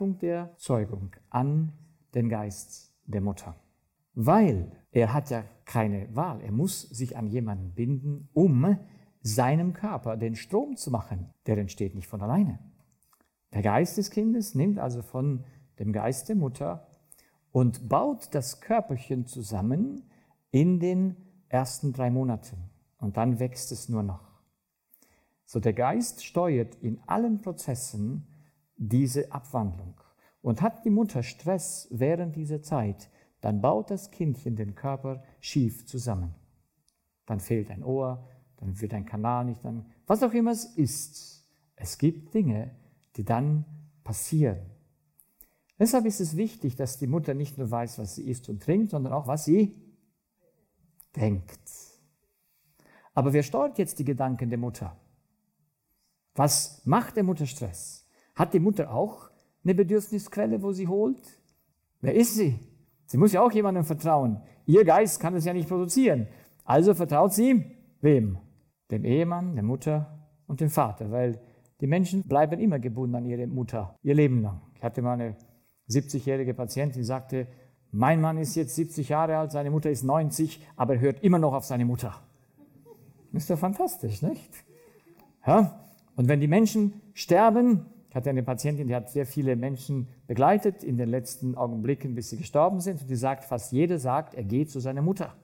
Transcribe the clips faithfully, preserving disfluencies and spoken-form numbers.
Zeitpunkt der Zeugung an den Geist der Mutter. Weil er hat ja keine Wahl. Er muss sich an jemanden binden, um seinem Körper den Strom zu machen. Der entsteht nicht von alleine. Der Geist des Kindes nimmt also von dem Geist der Mutter und baut das Körperchen zusammen in den ersten drei Monaten. Und dann wächst es nur noch. So, der Geist steuert in allen Prozessen diese Abwandlung. Und hat die Mutter Stress während dieser Zeit, dann baut das Kindchen den Körper schief zusammen. Dann fehlt ein Ohr, dann wird ein Kanal nicht, dann was auch immer es ist. Es gibt Dinge, die dann passieren. Deshalb ist es wichtig, dass die Mutter nicht nur weiß, was sie isst und trinkt, sondern auch, was sie denkt. Aber wer steuert jetzt die Gedanken der Mutter? Was macht der Mutter Stress? Hat die Mutter auch eine Bedürfnisquelle, wo sie holt? Wer ist sie? Sie muss ja auch jemandem vertrauen. Ihr Geist kann es ja nicht produzieren. Also vertraut sie wem? Dem Ehemann, der Mutter und dem Vater, weil die Menschen bleiben immer gebunden an ihre Mutter, ihr Leben lang. Ich hatte mal eine siebzigjährige Patientin, die sagte, mein Mann ist jetzt siebzig Jahre alt, seine Mutter ist neunzig, aber er hört immer noch auf seine Mutter. Ist doch fantastisch, nicht? Ja? Und wenn die Menschen sterben, ich hatte eine Patientin, die hat sehr viele Menschen begleitet in den letzten Augenblicken, bis sie gestorben sind, und die sagt, fast jeder sagt, er geht zu seiner Mutter.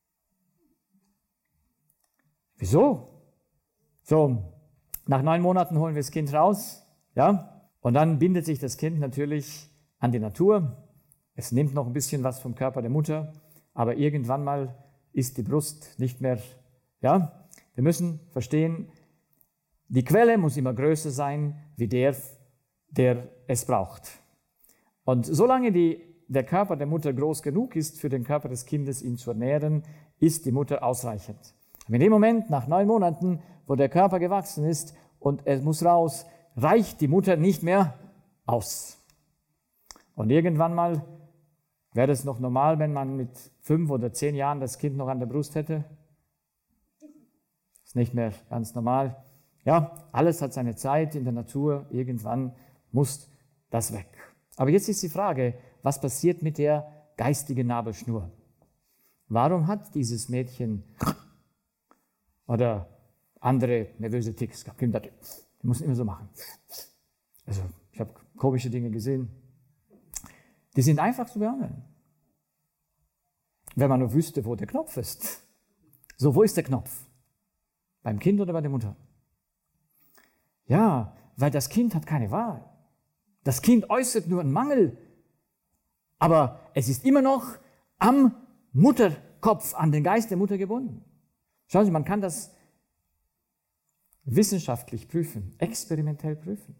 Wieso? So, nach neun Monaten holen wir das Kind raus, ja, und dann bindet sich das Kind natürlich an die Natur. Es nimmt noch ein bisschen was vom Körper der Mutter, aber irgendwann mal ist die Brust nicht mehr, ja. Wir müssen verstehen, die Quelle muss immer größer sein, wie der, der es braucht. Und solange die, der Körper der Mutter groß genug ist, für den Körper des Kindes ihn zu ernähren, ist die Mutter ausreichend. Aber in dem Moment, nach neun Monaten, wo der Körper gewachsen ist und es muss raus, reicht die Mutter nicht mehr aus. Und irgendwann mal wäre es noch normal, wenn man mit fünf oder zehn Jahren das Kind noch an der Brust hätte. Ist nicht mehr ganz normal. Ja, alles hat seine Zeit in der Natur. Irgendwann muss das weg. Aber jetzt ist die Frage, was passiert mit der geistigen Nabelschnur? Warum hat dieses Mädchen oder andere nervöse Ticks, Kinder, die müssen immer so machen. Also ich habe komische Dinge gesehen. Die sind einfach zu behandeln. Wenn man nur wüsste, wo der Knopf ist. So, wo ist der Knopf? Beim Kind oder bei der Mutter? Ja, weil das Kind hat keine Wahl. Das Kind äußert nur einen Mangel. Aber es ist immer noch am Mutterkopf, an den Geist der Mutter gebunden. Schauen Sie, man kann das wissenschaftlich prüfen, experimentell prüfen.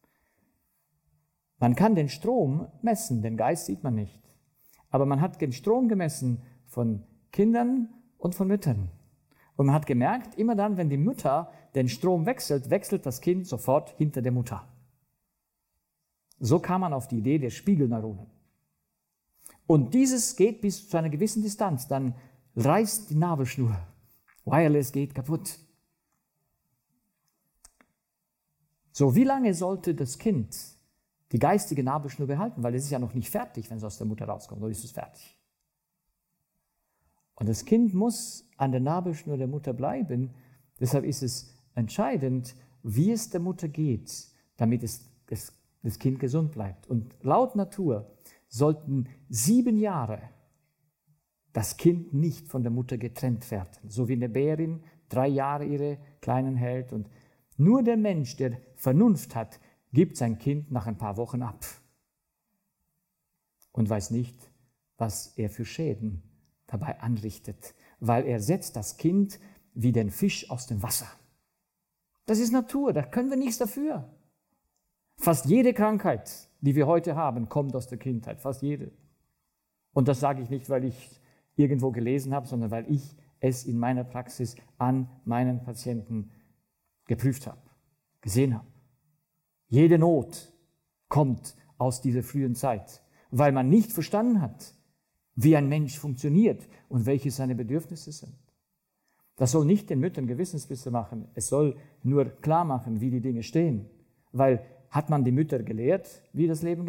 Man kann den Strom messen, den Geist sieht man nicht. Aber man hat den Strom gemessen von Kindern und von Müttern. Und man hat gemerkt, immer dann, wenn die Mutter den Strom wechselt, wechselt das Kind sofort hinter der Mutter. So kam man auf die Idee der Spiegelneuronen. Und dieses geht bis zu einer gewissen Distanz, dann reißt die Nabelschnur. Wireless geht kaputt. So, wie lange sollte das Kind die geistige Nabelschnur behalten? Weil es ist ja noch nicht fertig, wenn es aus der Mutter rauskommt, oder ist es fertig? Und das Kind muss an der Nabelschnur der Mutter bleiben. Deshalb ist es entscheidend, wie es der Mutter geht, damit es, es, das Kind gesund bleibt. Und laut Natur sollten sieben Jahre das Kind nicht von der Mutter getrennt werden. So wie eine Bärin drei Jahre ihre Kleinen hält. Und nur der Mensch, der Vernunft hat, gibt sein Kind nach ein paar Wochen ab. Und weiß nicht, was er für Schäden dabei anrichtet. Weil er setzt das Kind wie den Fisch aus dem Wasser. Das ist Natur, da können wir nichts dafür. Fast jede Krankheit, die wir heute haben, kommt aus der Kindheit. Fast jede. Und das sage ich nicht, weil ich irgendwo gelesen habe, sondern weil ich es in meiner Praxis an meinen Patienten geprüft habe, gesehen habe. Jede Not kommt aus dieser frühen Zeit, weil man nicht verstanden hat, wie ein Mensch funktioniert und welche seine Bedürfnisse sind. Das soll nicht den Müttern Gewissensbisse machen, es soll nur klar machen, wie die Dinge stehen. Weil hat man die Mütter gelehrt, wie das Leben